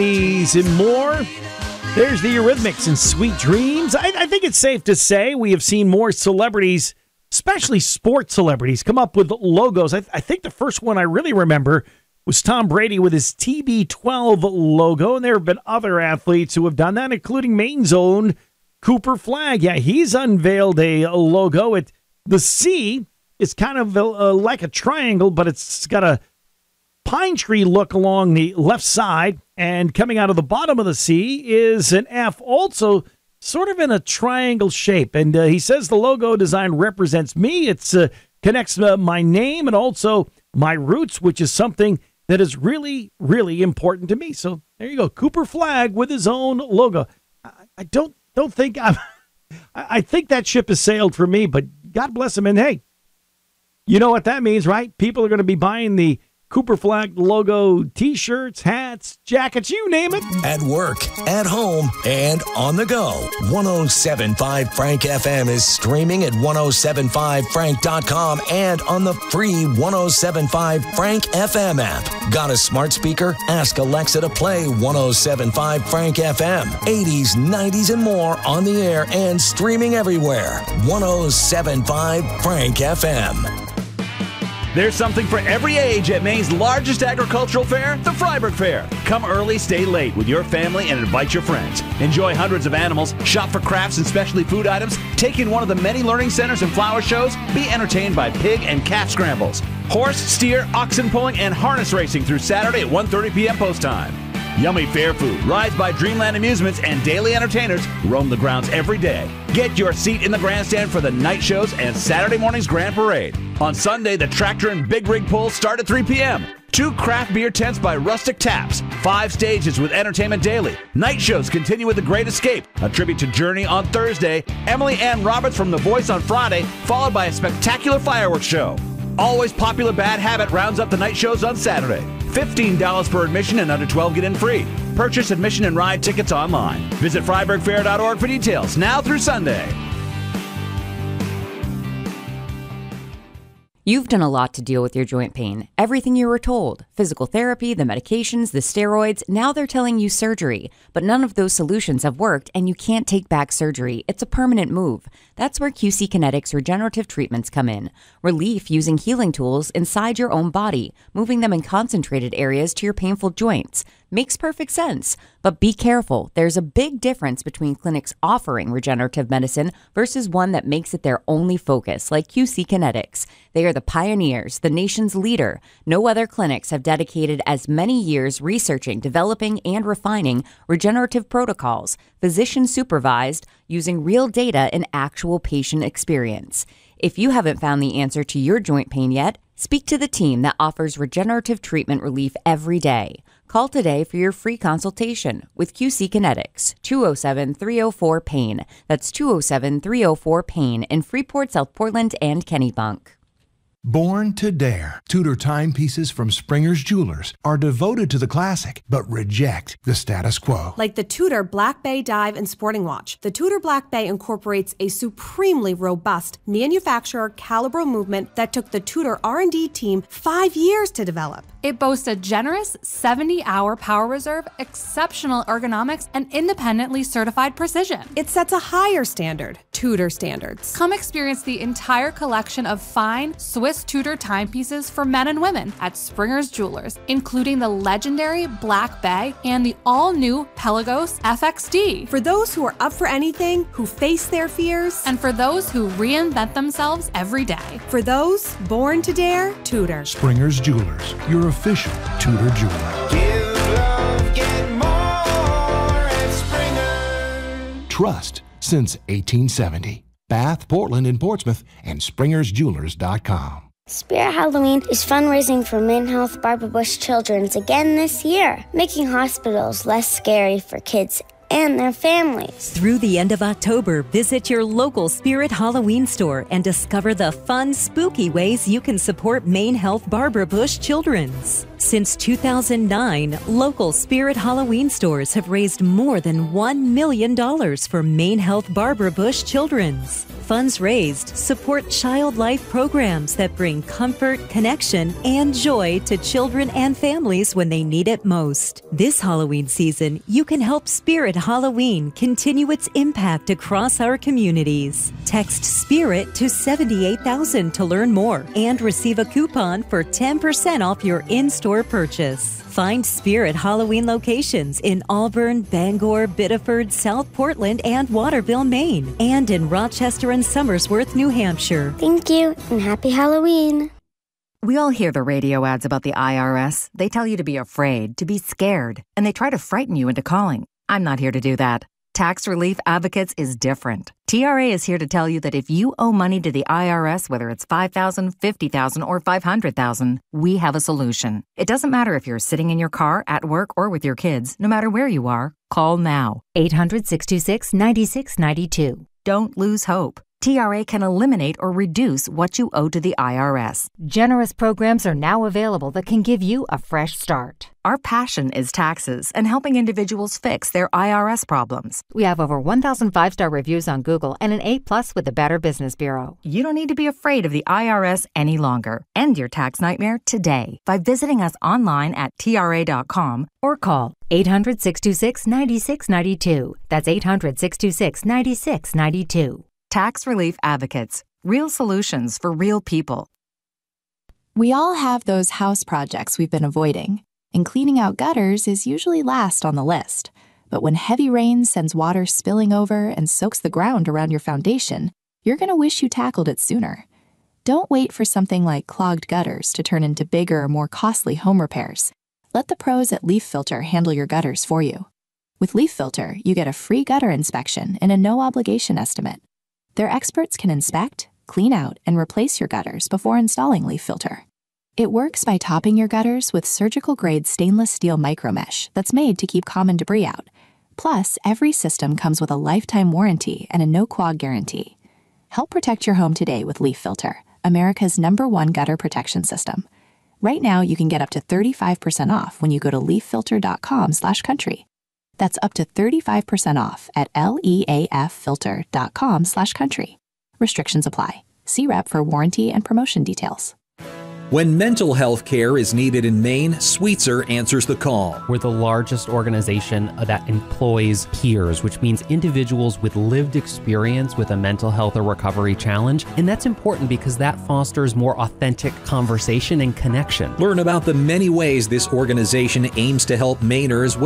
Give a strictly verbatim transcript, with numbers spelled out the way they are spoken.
And more. There's the Eurythmics and Sweet Dreams. I, I think it's safe to say we have seen more celebrities, especially sports celebrities, come up with logos. I, I think the first one I really remember was Tom Brady with his T B twelve logo, and there have been other athletes who have done that, including Maine's own Cooper Flagg. Yeah, he's unveiled a, a logo. It the C is kind of a, a, like a triangle, but it's got a pine tree look along the left side, and coming out of the bottom of the C is an F, also sort of in a triangle shape. And uh, he says the logo design represents me. It uh, connects uh, my name and also my roots, which is something that is really, really important to me. So there you go, Cooper Flagg with his own logo. I, I don't don't think I'm. I think that ship has sailed for me, but God bless him. And hey, you know what that means, right? People are going to be buying the Cooper Flagg logo T-shirts, hats, jackets, you name it. At work, at home, and on the go. ten seventy-five Frank F M is streaming at ten seventy-five frank dot com and on the free ten seventy-five Frank F M app. Got a smart speaker? Ask Alexa to play ten seventy-five Frank F M. eighties, nineties, and more on the air and streaming everywhere. ten seventy-five Frank F M. There's something for every age at Maine's largest agricultural fair, the Freiburg Fair. Come early, stay late with your family and invite your friends. Enjoy hundreds of animals, shop for crafts and specialty food items, take in one of the many learning centers and flower shows, be entertained by pig and calf scrambles, horse, steer, oxen pulling, and harness racing through Saturday at one thirty p.m. post time. Yummy fair food, rides by Dreamland Amusements, and daily entertainers roam the grounds every day. Get your seat in the grandstand for the night shows and Saturday morning's grand parade. On Sunday, the tractor and big rig pulls start at three p.m. Two craft beer tents by Rustic Taps. Five stages with entertainment daily. Night shows continue with The Great Escape, a tribute to Journey on Thursday, Emily Ann Roberts from The Voice on Friday, followed by a spectacular fireworks show. Always Popular Bad Habit rounds up the night shows on Saturday. fifteen dollars per admission and under twelve get in free. Purchase admission and ride tickets online. Visit Freiburg Fair dot org for details, now through Sunday. You've done a lot to deal with your joint pain. Everything you were told. Physical therapy, the medications, the steroids. Now they're telling you surgery. But none of those solutions have worked, and you can't take back surgery. It's a permanent move. That's where Q C Kinetics regenerative treatments come in. Relief using healing tools inside your own body, moving them in concentrated areas to your painful joints. Makes perfect sense. But be careful. There's a big difference between clinics offering regenerative medicine versus one that makes it their only focus, like Q C Kinetics. They are the pioneers, the nation's leader. No other clinics have dedicated as many years researching, developing, and refining regenerative protocols, physician supervised, using real data and actual patient experience. If you haven't found the answer to your joint pain yet, speak to the team that offers regenerative treatment relief every day. Call today for your free consultation with Q C Kinetics, two oh seven, three oh four, PAIN. That's two oh seven, three oh four, PAIN in Freeport, South Portland, and Kennebunk. Born to Dare. Tudor timepieces from Springer's Jewelers are devoted to the classic, but reject the status quo. Like the Tudor Black Bay Dive and Sporting Watch. The Tudor Black Bay incorporates a supremely robust manufacturer caliber movement that took the Tudor R and D team five years to develop. It boasts a generous seventy-hour power reserve, exceptional ergonomics, and independently certified precision. It sets a higher standard, Tudor standards. Come experience the entire collection of fine Swiss Tudor timepieces for men and women at Springer's Jewelers, including the legendary Black Bay and the all-new Pelagos F X D. For those who are up for anything, who face their fears, and for those who reinvent themselves every day. For those born to dare, Tudor. Springer's Jewelers, your official Tudor jeweler. Give love, get more at Springer. Trust since eighteen seventy. Bath, Portland, and Portsmouth, and springers jewelers dot com. Spirit Halloween is fundraising for Maine Health Barbara Bush Children's again this year, making hospitals less scary for kids and their families. Through the end of October, visit your local Spirit Halloween store and discover the fun, spooky ways you can support Maine Health Barbara Bush Children's. Since two thousand nine, local Spirit Halloween stores have raised more than one million dollars for Maine Health Barbara Bush Children's. Funds raised support child life programs that bring comfort, connection, and joy to children and families when they need it most. This Halloween season, you can help Spirit Halloween continue its impact across our communities. Text SPIRIT to seventy-eight thousand to learn more and receive a coupon for ten percent off your in-store purchase. Find Spirit Halloween locations in Auburn, Bangor, Biddeford, South Portland, and Waterville, Maine, and in Rochester and Somersworth, New Hampshire. Thank you, and happy Halloween. We all hear the radio ads about the I R S. They tell you to be afraid, to be scared, and they try to frighten you into calling. I'm not here to do that. Tax Relief Advocates is different. T R A is here to tell you that if you owe money to the I R S, whether it's five thousand dollars, fifty thousand dollars, or five hundred thousand dollars, we have a solution. It doesn't matter if you're sitting in your car, at work, or with your kids. No matter where you are, call now. eight hundred, six two six, nine six nine two. Don't lose hope. T R A can eliminate or reduce what you owe to the I R S. Generous programs are now available that can give you a fresh start. Our passion is taxes and helping individuals fix their I R S problems. We have over one thousand five-star reviews on Google and an A plus with the Better Business Bureau. You don't need to be afraid of the I R S any longer. End your tax nightmare today by visiting us online at T R A dot com or call eight hundred, six two six, nine six nine two. That's eight hundred, six two six, nine six nine two. Tax Relief Advocates. Real solutions for real people. We all have those house projects we've been avoiding, and cleaning out gutters is usually last on the list. But when heavy rain sends water spilling over and soaks the ground around your foundation, you're going to wish you tackled it sooner. Don't wait for something like clogged gutters to turn into bigger, more costly home repairs. Let the pros at Leaf Filter handle your gutters for you. With Leaf Filter, you get a free gutter inspection and a no-obligation estimate. Their experts can inspect, clean out, and replace your gutters before installing Leaf Filter. It works by topping your gutters with surgical-grade stainless steel micromesh that's made to keep common debris out. Plus, every system comes with a lifetime warranty and a no-quag guarantee. Help protect your home today with Leaf Filter, America's number one gutter protection system. Right now, you can get up to thirty-five percent off when you go to leaf filter dot com slash country. That's up to thirty-five percent off at leaffilter dot com slash country. Restrictions apply. See rep for warranty and promotion details. When mental health care is needed in Maine, Sweetser answers the call. We're the largest organization that employs peers, which means individuals with lived experience with a mental health or recovery challenge. And that's important because that fosters more authentic conversation and connection. Learn about the many ways this organization aims to help Mainers